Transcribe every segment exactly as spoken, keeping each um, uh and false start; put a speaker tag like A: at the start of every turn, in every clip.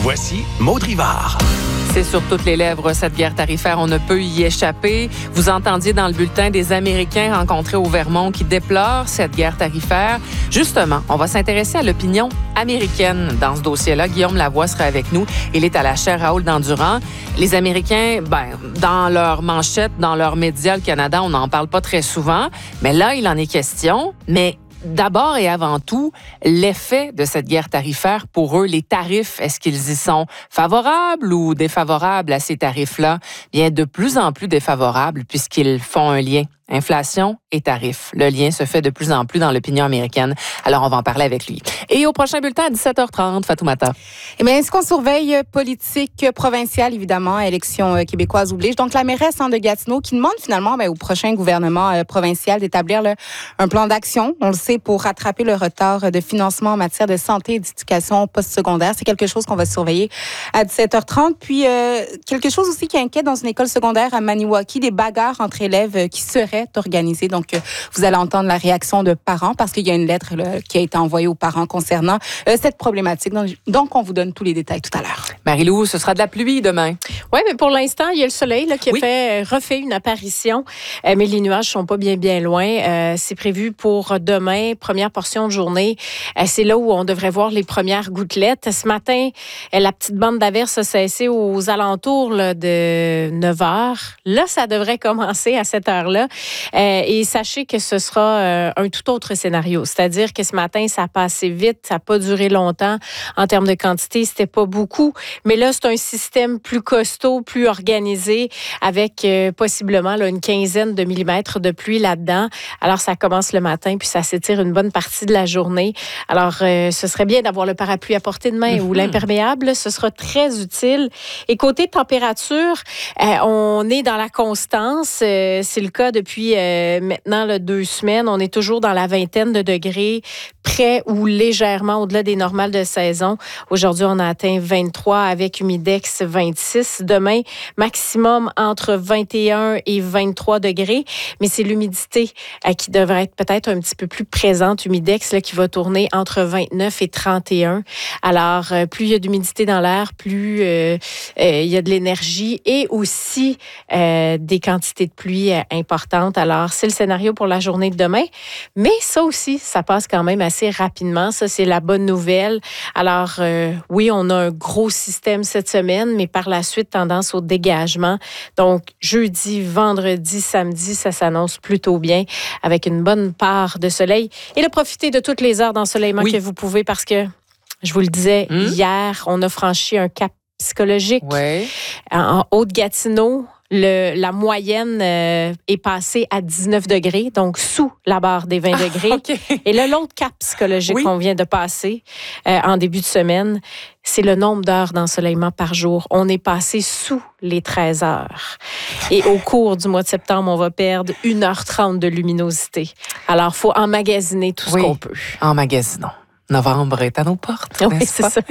A: Voici Maud Rivard.
B: C'est sur toutes les lèvres, cette guerre tarifaire. On ne peut y échapper. Vous entendiez dans le bulletin des Américains rencontrés au Vermont qui déplorent cette guerre tarifaire. Justement, on va s'intéresser à l'opinion américaine dans ce dossier-là. Guillaume Lavoie sera avec nous. Il est à la chaire Raoul d'Endurant. Les Américains, ben, dans leurs manchettes, dans leurs médias, le Canada, on n'en parle pas très souvent. Mais là, il en est question. Mais d'abord et avant tout, l'effet de cette guerre tarifaire pour eux, les tarifs, est-ce qu'ils y sont favorables ou défavorables à ces tarifs-là? Bien, de plus en plus défavorables puisqu'ils font un lien. Inflation et tarifs. Le lien se fait de plus en plus dans l'opinion américaine. Alors, on va en parler avec lui. Et au prochain bulletin à dix-sept heures trente, Fatoumata.
C: Eh bien, est-ce qu'on surveille politique provinciale, évidemment, élection québécoise oblige? Donc, la mairesse hein, de Gatineau qui demande finalement ben, au prochain gouvernement euh, provincial d'établir là, un plan d'action, on le sait, pour rattraper le retard de financement en matière de santé et d'éducation postsecondaire. C'est quelque chose qu'on va surveiller à dix-sept heures trente. Puis, euh, quelque chose aussi qui inquiète dans une école secondaire à Maniwaki, des bagarres entre élèves qui seraient organisées. Donc, euh, vous allez entendre la réaction de parents parce qu'il y a une lettre là, qui a été envoyée aux parents concernant euh, cette problématique. Donc, donc, on vous donne tous les détails tout à l'heure.
B: Marie-Lou, ce sera de la pluie demain.
D: Oui, mais pour l'instant, il y a le soleil là, qui a
B: oui.
D: fait, refait une apparition, euh, mais les nuages sont pas bien, bien loin. Euh, c'est prévu pour demain, première portion de journée. Euh, c'est là où on devrait voir les premières gouttelettes. Ce matin, euh, la petite bande d'averse a cessé aux alentours là, de neuf heures. Là, ça devrait commencer à cette heure-là. Euh, et sachez que ce sera euh, un tout autre scénario. C'est-à-dire que ce matin, ça a passé vite, ça n'a pas duré longtemps. En termes de quantité, c'était pas beaucoup. Mais là, c'est un système plus costaud, plus organisé, avec euh, possiblement là, une quinzaine de millimètres de pluie là-dedans. Alors, ça commence le matin, puis ça s'étire une bonne partie de la journée. Alors, euh, ce serait bien d'avoir le parapluie à portée de main mm-hmm. ou l'imperméable. Ce sera très utile. Et côté température, euh, on est dans la constance. Euh, c'est le cas depuis euh, maintenant là, deux semaines. On est toujours dans la vingtaine de degrés, près ou légèrement au-delà des normales de saison. Aujourd'hui, on a atteint vingt-trois avec humidex vingt-six. Demain, maximum entre vingt et un et vingt-trois degrés. Mais c'est l'humidité euh, qui devrait être peut-être un petit peu plus présente. Humidex là, qui va tourner entre vingt-neuf et trente et un. Alors, euh, plus il y a d'humidité dans l'air, plus euh, euh, il y a de l'énergie et aussi euh, des quantités de pluie euh, importantes. Alors, c'est le scénario pour la journée de demain. Mais ça aussi, ça passe quand même assez rapidement. Ça, c'est la bonne nouvelle. Alors, euh, oui, on a un gros système cette semaine, mais par la suite, tendance au dégagement. Donc, jeudi, vendredi, samedi, ça s'annonce plutôt bien avec une bonne part de soleil. Et de profiter de toutes les heures d'ensoleillement oui. que vous pouvez parce que, je vous le disais, mmh. hier, on a franchi un cap psychologique.
B: Ouais.
D: En Haute-Gatineau, Le, la moyenne euh, est passée à dix-neuf degrés, donc sous la barre des vingt degrés. Ah, okay. Et là, l'autre cap psychologique oui. qu'on vient de passer euh, en début de semaine, c'est le nombre d'heures d'ensoleillement par jour. On est passé sous les treize heures. Et au cours du mois de septembre, on va perdre une heure trente de luminosité. Alors, il faut emmagasiner tout
B: oui.
D: ce qu'on peut.
B: Emmagasinons. Novembre est à nos portes,
D: oui, c'est ça.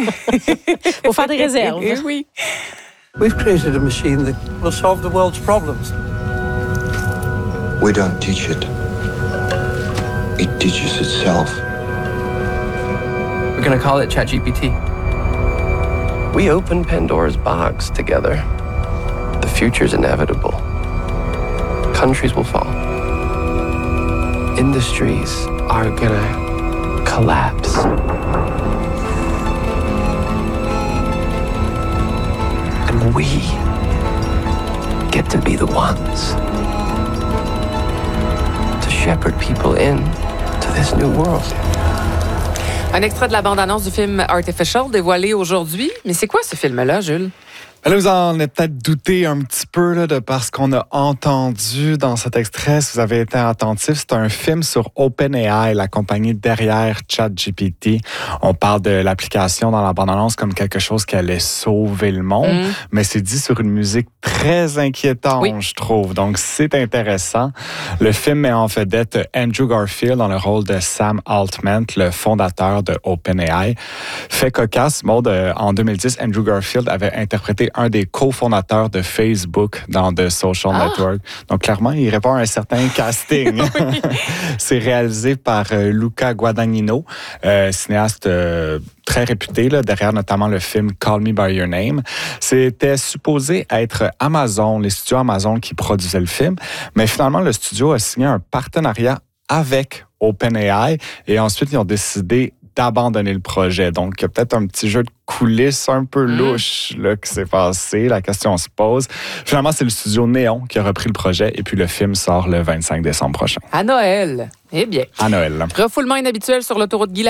D: Il faut faire des réserves.
B: Oui.
E: We've created a machine that will solve the world's problems.
F: We don't teach it. It teaches itself.
G: We're gonna call it ChatGPT.
H: We opened Pandora's box together. The future's inevitable. Countries will fall. Industries are gonna collapse. And we get to be the ones to shepherd people in to this new world.
B: Un extrait de la bande-annonce du film Artificial dévoilé aujourd'hui. Mais c'est quoi ce film-là, Jules?
I: Là, vous en avez peut-être douté un petit peu là, de parce qu'on a entendu dans cet extrait, si vous avez été attentif, c'est un film sur OpenAI, la compagnie derrière ChatGPT. On parle de l'application dans la bande-annonce comme quelque chose qui allait sauver le monde, mm. mais c'est dit sur une musique très inquiétante, oui. je trouve. Donc, c'est intéressant. Le film met en vedette Andrew Garfield dans le rôle de Sam Altman, le fondateur de OpenAI. Fait cocasse, Maud, en deux mille dix, Andrew Garfield avait interprété c'est un des cofondateurs de Facebook dans The Social
B: Ah.
I: Network. Donc, clairement, il répond à un certain casting. C'est réalisé par euh, Luca Guadagnino, euh, cinéaste euh, très réputé, là, derrière notamment le film Call Me By Your Name. C'était supposé être Amazon, les studios Amazon qui produisaient le film, mais finalement, le studio a signé un partenariat avec OpenAI et ensuite, ils ont décidé d'abandonner le projet. Donc, il y a peut-être un petit jeu de coulisses un peu louche là, qui s'est passé. La question se pose. Finalement, c'est le studio Néon qui a repris le projet et puis le film sort le vingt-cinq décembre prochain.
B: À Noël. Eh bien.
I: À Noël.
B: Refoulement inhabituel sur l'autoroute Guy